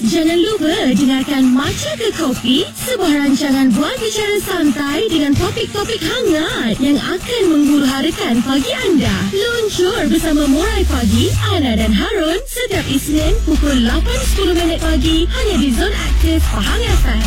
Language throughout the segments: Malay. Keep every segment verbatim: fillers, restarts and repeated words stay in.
Jangan lupa dengarkan Matcha ke Kopi, sebuah rancangan buat bicara santai dengan topik-topik hangat yang akan menghuru-harakan pagi anda. Luncur bersama Murai Pagi, Ana dan Harun setiap Isnin pukul lapan sepuluh minit pagi hanya di Zon Aktif Pahang F M.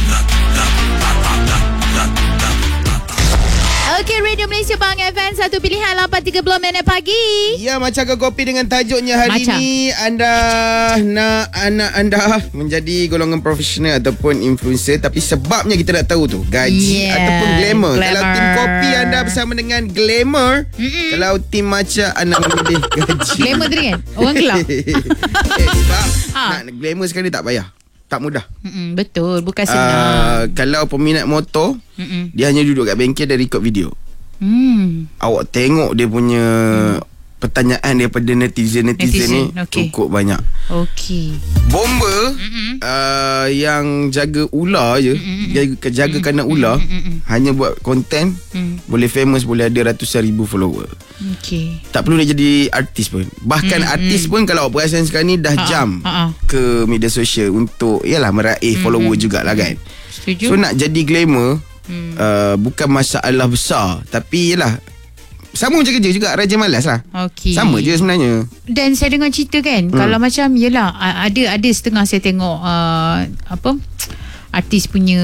Okey, Radio Malaysia Pahang F M, satu pilihan lapan tiga puluh minit pagi. Ya, Matcha ke Kopi dengan tajuknya hari Matcha. ini. Anda nak anak anda menjadi golongan profesional ataupun influencer, tapi sebabnya kita nak tahu tu gaji Yeah, ataupun glamour. glamour. Kalau tim kopi anda bersama dengan glamour, Mm-mm. kalau tim Matcha anda memilih gaji. Glamour tadi kan? Orang gelap. eh, sebab Ha. nak glamour sekali tak payah. Tak mudah. Mm-mm, betul, bukan senang. Uh, kalau peminat motor, Mm-mm. dia hanya duduk kat bengkel dan record video. Hmm. Awak tengok dia punya hmm. pertanyaan daripada netizen-netizen ni okay. cukup banyak. Okey. Bomber uh, yang jaga ular je, jaga, jaga kandang ular, hanya buat konten, Mm. boleh famous, boleh ada ratusan ribu follower. Okey. Tak perlu dia jadi artis pun. Bahkan Mm, artis mm. pun kalau awak perasan sekarang ni dah Ha-ha, jam ha-ha. ke media sosial untuk yalah meraih follower jugalah kan. Setuju. So nak jadi glamour Hmm. uh, bukan masalah besar, tapi yalah sama macam kerja juga, rajin malas lah. Okey. Sama je sebenarnya. Dan saya dengar cerita kan, hmm. kalau macam yelah a- ada ada setengah saya tengok uh, apa artis punya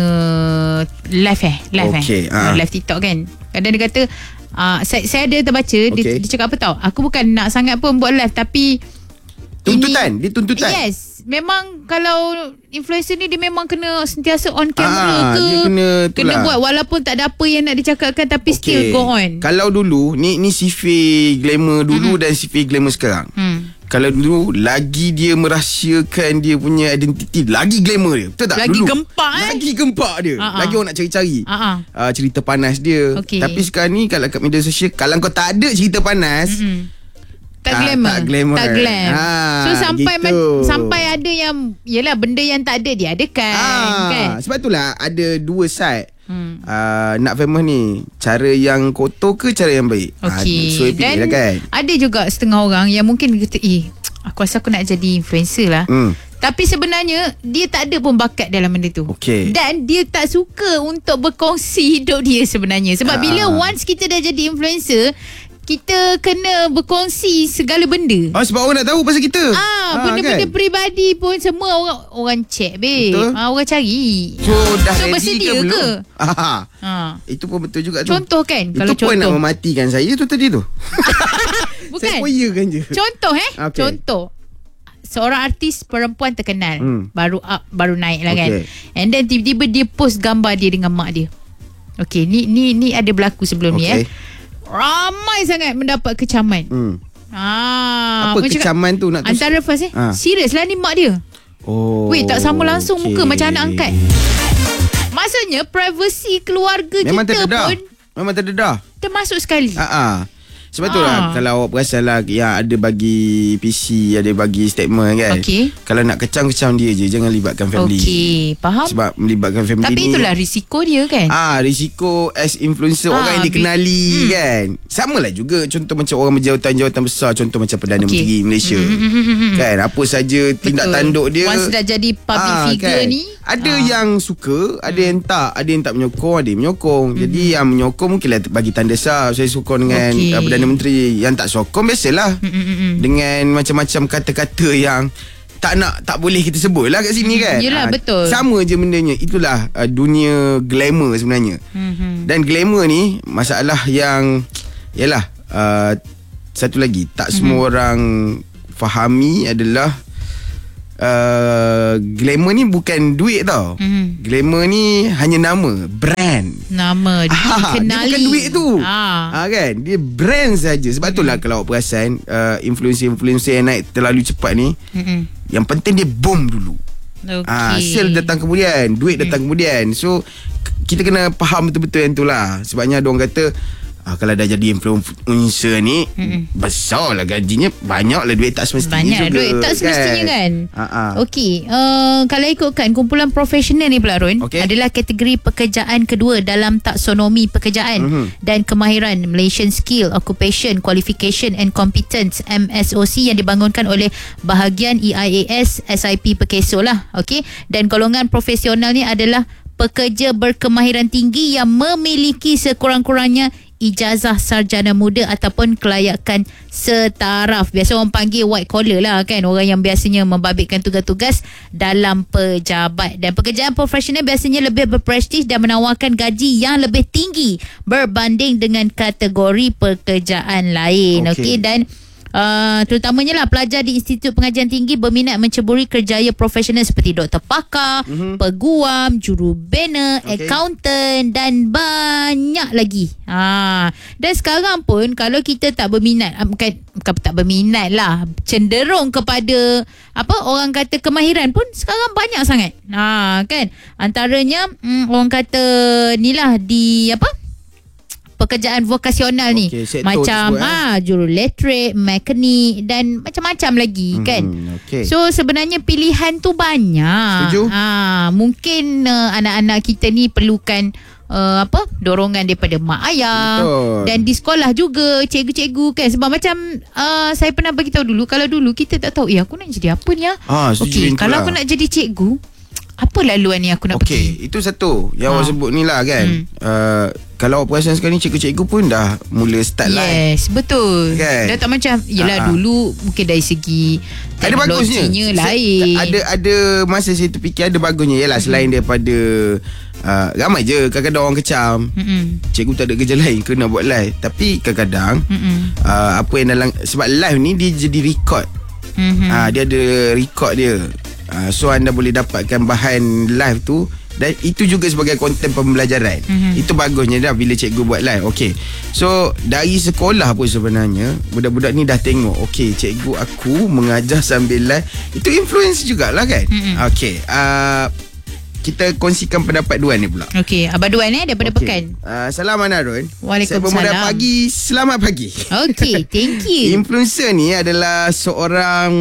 live eh live Okey, eh ah. live TikTok kan. Kadang dia kata uh, saya saya ada terbaca dia, Okey. dia cakap apa tau, aku bukan nak sangat pun buat live, tapi Tuntutan, ini, dia tuntutan. Yes, memang kalau influencer ni dia memang kena sentiasa on Ah, camera ke, dia kena kena itulah. buat walaupun tak ada apa yang nak dicakapkan, tapi okay. still go on. Kalau dulu ni ni C V glamour dulu mm-hmm. dan C V glamour sekarang. Hmm. Kalau dulu lagi dia merahsiakan dia punya identiti, lagi glamour dia. Betul tak? Lagi dulu, gempak, eh? Lagi gempak dia. Uh-uh. Lagi orang nak cari-cari. Uh-uh. Uh, cerita panas dia. Okey. Tapi sekarang ni kalau kat media sosial, kalau kau tak ada cerita panas, Mm-mm. Tak Ah, glamour. tak glamour. Tak glam. Ha, so sampai gitu. man, sampai ada yang yelah benda yang tak ada dia adakan Ah, kan. sebab itulah ada dua side. Hmm. Uh, nak famous ni, cara yang kotor ke cara yang baik? Okey. Ah, so pilih Dan lah kan. ada juga setengah orang yang mungkin kata, "Eh, aku rasa aku nak jadi influencer lah." Hmm. Tapi sebenarnya dia tak ada pun bakat dalam benda tu. Okey. Dan dia tak suka untuk berkongsi hidup dia sebenarnya. Sebab Ah. bila once kita dah jadi influencer, kita kena berkongsi segala benda. Oh, sebab orang nak tahu pasal kita. Ah, benda-benda kan? peribadi pun semua orang orang check babe. Betul. Ah, orang cari. So dah So, ready bersedia ke belum? ke? Ah, Ah. itu pun betul juga tu. Contoh kan, itu kalau pun contoh. nak mematikan saya tu tadi tu. Bukan. Saya poyakan je. Contoh eh, Okey. contoh. Seorang artis perempuan terkenal, Hmm. baru up, baru naik lah kan. Okey. And then tiba-tiba dia post gambar dia dengan mak dia. Okey, ni ni ni ada berlaku sebelum ni Okey. eh. Ramai sangat mendapat kecaman. Hmm. Ah, Apa macam kecaman tu nak tu? antara first eh. Ah. Serius lah ni mak dia. Oh. Weh, tak sama langsung okey. muka macam anak angkat. Maksudnya privasi keluarga Memang kita terdedah. pun Memang terdedah. termasuk sekali. Ah, ah. Sebab tu Ah. lah kalau awak perasan lah yang ada bagi P C, ada bagi statement kan. Okey. Kalau nak kecam-kecam dia je, jangan libatkan family. Okey, faham? Sebab melibatkan family Tapi ni, itulah risiko dia kan. Ah, risiko as influencer Ah, orang yang bi- dikenali hmm. kan. Sama lah juga contoh macam orang berjawatan-jawatan besar, contoh macam Perdana Okey. Menteri Malaysia. Hmm. Kan, apa saja tindak Betul. tanduk dia. Once dah jadi public Ah, figure ni, ada ah. yang suka, ada yang tak, ada yang tak menyokong, ada yang menyokong. Jadi yang menyokong mungkinlah bagi tanda sah saya sokong dengan Okey. uh, Perdana Menteri. Yang tak sokong biasalah. Mm-mm. Dengan macam-macam kata-kata yang tak nak, tak boleh kita sebut lah kat sini kan. Yelah, Ah, betul. Sama je bendanya. Itulah uh, dunia glamour sebenarnya. Mhm. Dan glamour ni masalah yang yalah uh, satu lagi tak semua orang fahami adalah uh, glamour ni bukan duit tau. Mhm. Glamour ni hanya nama, brand. Nama Ah, dikenali. dia bukan duit tu. Ah. Ah, kan? Dia brand saja. Sebab itulah kalau awak perasan uh, influencer-influencer yang naik terlalu cepat ni, Mm-mm. yang penting dia boom dulu. Okey. Ah, sale datang kemudian, duit datang kemudian. So k- kita kena faham betul-betul yang tu lah. Sebabnya ada orang kata ah, kalau dah jadi influencer ni, mm-hmm. besar lah gajinya, banyak lah duit tak semestinya banyak juga. Banyak duit tak semestinya kan, kan? Uh-uh. Okey, uh, kalau ikutkan kumpulan profesional ni pula Ron, okay. adalah kategori pekerjaan kedua dalam taksonomi pekerjaan mm-hmm. dan kemahiran Malaysian Skill, Occupation, Qualification and Competence M S O C yang dibangunkan oleh bahagian E I A S S I P Perkeso lah. Okey, dan golongan profesional ni adalah pekerja berkemahiran tinggi yang memiliki sekurang-kurangnya ijazah sarjana muda ataupun kelayakan setaraf. Biasa orang panggil white collar lah kan, orang yang biasanya membabitkan tugas-tugas dalam pejabat. Dan pekerjaan profesional biasanya lebih berprestis dan menawarkan gaji yang lebih tinggi berbanding dengan kategori pekerjaan lain. Okey, okay, dan Uh, terutamanya lah pelajar di Institut Pengajian Tinggi berminat menceburi kerjaya profesional seperti doktor pakar, mm-hmm. peguam, jurubena, okay. accountant dan banyak lagi. Ha. Dan sekarang pun kalau kita tak berminat, bukan, bukan tak berminat lah, cenderung kepada apa orang kata kemahiran pun sekarang banyak sangat. Ha, kan? Antaranya mm, orang kata ni lah di apa? pekerjaan vokasional ni, okay, macam ah ha, juruletrik, mekanik dan macam-macam lagi hmm, kan. Okay. So sebenarnya pilihan tu banyak. Setuju? Ah, mungkin uh, anak-anak kita ni perlukan uh, apa dorongan daripada mak ayah. Betul. Dan di sekolah juga cikgu-cikgu kan, sebab macam uh, saya pernah bagi tahu dulu, kalau dulu kita tak tahu eh aku nak jadi apa ni ah. ah Okey, kalau aku nak jadi cikgu, apa laluan yang aku nak okay, pergi? Okey, itu satu yang ha. awak sebut ni lah kan. Hmm. Uh, kalau awak perasan sekarang ni, cikgu-cikgu pun dah mula start yes, live. Yes, betul. Kan? Dah tak macam, yelah ha. dulu mungkin dari segi ada bagusnya lain. Ada ada masa saya terfikir ada bagusnya. Yalah, selain hmm. daripada uh, ramai je kadang-kadang orang kecam. Hmm. Cikgu tak ada kerja lain, kena buat live. Tapi kadang-kadang hmm. uh, apa yang dalam, sebab live ni dia jadi record. Hmm. Uh, dia ada record dia. Uh, so anda boleh dapatkan bahan live tu, dan itu juga sebagai konten pembelajaran. Mm-hmm. Itu bagusnya dah bila cikgu buat live. Okey. So dari sekolah pun sebenarnya budak-budak ni dah tengok, okey, cikgu aku mengajar sambil live. Itu influence jugalah kan. Mm-hmm. Okey. Uh, kita kongsikan pendapat Duan ni pula. Okey, Abang Duan eh daripada okay. Pekan. Uh, salam Ana Duan. Waalaikumsalam. Saya bermuda pagi. Selamat pagi. Okey, thank you. Influencer ni adalah seorang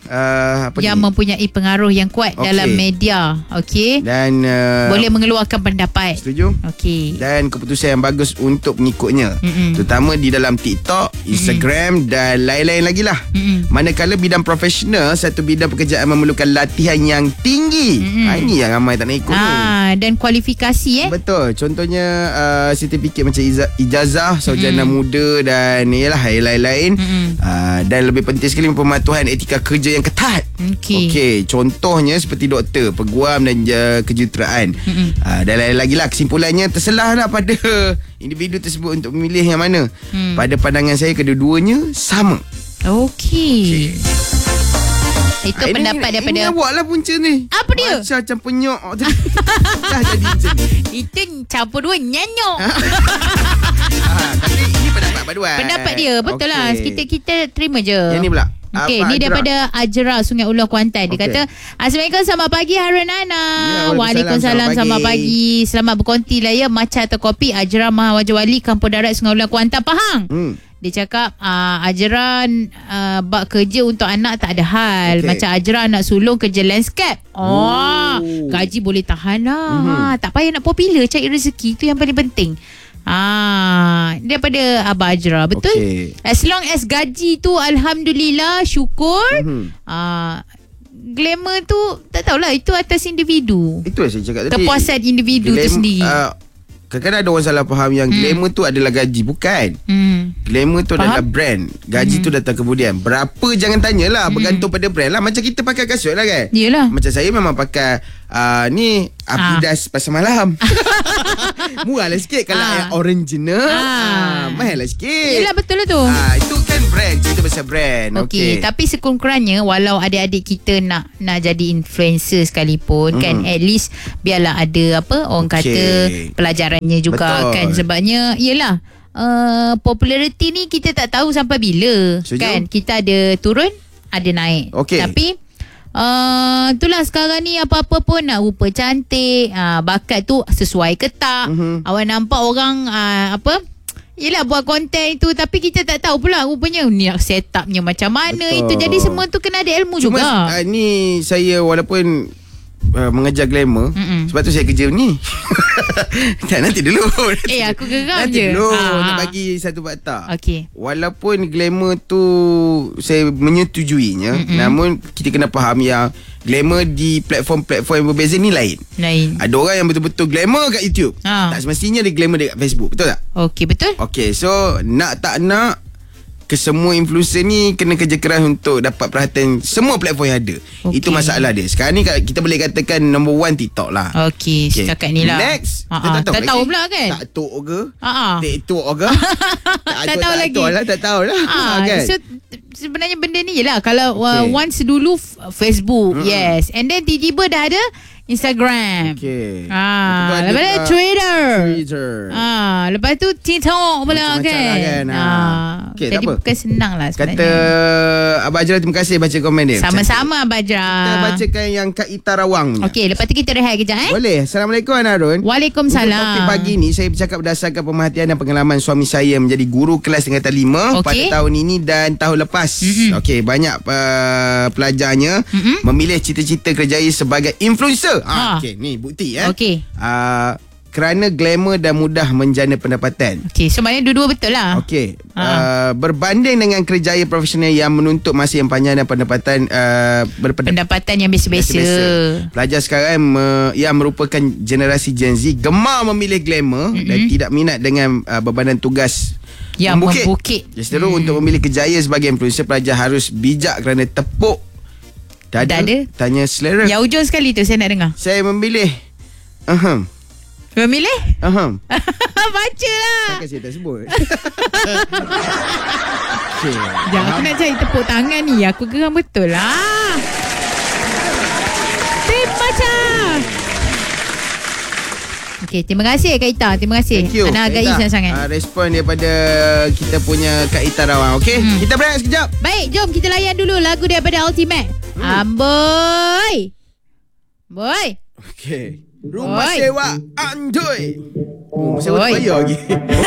uh, apa yang ni? mempunyai pengaruh yang kuat okay. dalam media. Okey. Dan uh, boleh mengeluarkan pendapat. Setuju? Okey. Dan keputusan yang bagus untuk pengikutnya. Mm-mm. Terutama di dalam TikTok, Instagram, mm-mm. dan lain-lain lagi lah. Mm-mm. Manakala bidang profesional, satu bidang pekerjaan memerlukan latihan yang tinggi. Ha, ini yang ramai tak nak ikut ah, dan kualifikasi eh. Betul. Contohnya uh, sertifikat macam ijazah sarjana mm-hmm. muda dan yalah lain-lain. Mm-hmm. Uh, dan lebih penting sekali pematuhan etika kerja yang ketat. Okey. Okey, contohnya seperti doktor, peguam dan uh, kejuruteraan. Mm-hmm. Uh, dan lain lagi lah. Kesimpulannya terselahlah pada individu tersebut untuk memilih yang mana. Mm. Pada pandangan saya kedua-duanya sama. Okey. Okay. Itu ha, pendapat ini, daripada ini awak lah punca ni. Apa dia? Macam macam penyok tu. Dah jadi macam ni. Itu campur dua nyanyok. ha, Tapi ini pendapat Abang Duan. Pendapat dia. Betul okay. lah. Kita kita terima je. Yang ni pula. Okey, ni daripada Ajra Sungai Uloh Kuantan. Dia okay. kata, Assalamualaikum, selamat pagi Harun Ana. Ya, Waalaikumsalam, selamat pagi. pagi. Selamat berkonti lah ya, matcha atau kopi. Ajra Mahawajawali, Kampung Darat Sungai Uloh Kuantan, Pahang. Hmm. Dia cakap uh, Ajra uh, bak kerja untuk anak tak ada hal. Okay. Macam Ajra nak sulung kerja landscape. Oh, oh. Gaji boleh tahan lah. Mm-hmm. Ha, tak payah nak popular, cari rezeki. Itu yang paling penting. Ah, daripada Abang Ajra. Betul? Okay. As long as gaji tu alhamdulillah, syukur. Mm-hmm. Ah, glamour tu tak tahulah, itu atas individu. Itu yang saya cakap tadi. Kepuasan individu Glam- tu sendiri. Uh, kadang-kadang ada orang salah faham yang hmm. glamour tu adalah gaji. Bukan. Hmm. Glamour tu faham? Adalah brand. Gaji hmm. tu datang kemudian. Berapa jangan tanyalah, hmm. bergantung pada brand lah. Macam kita pakai kasut lah kan. Yelah. Macam saya memang pakai uh, ni Adidas ah. pasal malam. Murah lah sikit. Kalau ah. yang original ah. ah, mahal lah sikit. Yelah, betul lah tu. ah, Itu kan brand. Kita pasal brand. Okey, okay. Tapi sekurang-kurangnya walau adik-adik kita nak nak jadi influencer sekalipun, hmm. kan, at least biarlah ada apa orang okay. kata pelajarannya juga. Betul. Kan, sebabnya yelah, uh, populariti ni kita tak tahu sampai bila. Setuju? Kan, kita ada turun, ada naik. Okay. Tapi Uh, itulah sekarang ni apa-apa pun nak rupa cantik, uh, bakat tu sesuai ke tak. Mm-hmm. Awak nampak orang uh, apa Yelah buat konten itu, tapi kita tak tahu pula rupanya ni set upnya macam mana. Betul. Itu. Jadi semua tu kena ada ilmu Cuma, juga. uh, ni saya walaupun uh, mengejar glamour, Mm-mm. sebab tu saya kerja ni. Tak, nanti dulu. Eh, aku geram nanti je. dulu Ah. nak bagi satu fakta. Okey. Walaupun glamour tu saya menyetujuinya, Mm-mm. namun kita kena faham yang glamour di platform-platform yang berbeza ni lain. Lain. Ada orang yang betul-betul glamour kat YouTube. Ah. Tak semestinya dia glamour dekat Facebook. Betul tak? Okey, betul. Okay, so nak tak nak, kesemua influencer ni kena kerja keras untuk dapat perhatian semua platform yang ada. Okey. Itu masalah dia. Sekarang ni kita boleh katakan number one TikTok lah. Okey, Okay. setakat ni lah. Next, Ha-ha. kita Tak tahu lagi. pula kan? Tak tahu ke? Ha-ha. TikTok ke? Tak tahu lagi. Tak tahu lah, tak tahu lah. Ah, kan? so t- sebenarnya benda ni je lah. Kalau Okay. uh, once dulu f- Facebook, Mm-mm. yes, and then tiba-tiba dah ada Instagram. Okay. Ah, Lepas tu lepas tu ada Twitter. Twitter. Ah, lepas tu TikTok pula Macam-macam kan. lah kan. Ah. Ah, Okay, jadi tak apa. bukan senang lah sebenarnya. Kata Abang Ajra, terima kasih baca komen dia. Sama-sama Abajra. Kita bacakan yang Kak Ita Rawang punya. Okey, lepas tu kita rehat kejap eh. Boleh. Assalamualaikum Anarun. Waalaikumsalam. Untuk topik pagi ni, saya bercakap berdasarkan pemerhatian dan pengalaman suami saya menjadi guru kelas tingkatan lima Okey. pada tahun ini dan tahun lepas. Mm-mm. Okey, banyak uh, pelajarnya Mm-mm. memilih cita-cita kerjaya sebagai influencer. Ah, Ah. okey, ni bukti eh. Okey. Uh, kerana glamour dan mudah menjana pendapatan. Okey, so maknanya dua-dua betul lah. Okey, Ah. uh, berbanding dengan kerjaya profesional yang menuntut masa yang panjang dan pendapatan uh, berpendapatan Pendapatan yang biasa-biasa. Pelajar sekarang me, yang merupakan generasi Gen Z gemar memilih glamour mm-hmm. dan tidak minat dengan uh, bebanan tugas Yang membukit. Jadi seterus hmm. untuk memilih kejayaan sebagai influencer, pelajar harus bijak kerana tepuk dada, Dada. tanya selera. Yang ujung sekali tu saya nak dengar. Saya memilih Ahem. Memilih? Ahem. Baca lah. Takkan saya tak sebut. Okay. Jangan aku nak cari tepuk tangan ni. Aku geram betul lah. Tim baca. Okey, terima kasih Kak Ita. Terima kasih. Thank you. Ana hargai sangat-sangat. Uh, respon daripada kita punya Kak Ita Rawang. Okey, Hmm. kita berehat sekejap. Baik, jom kita layan dulu lagu daripada Ultimate. Hmm. Amboi. Boy. Okey. Rumah Oi. sewa Andoi. Oh, masih Oi. berbayar lagi.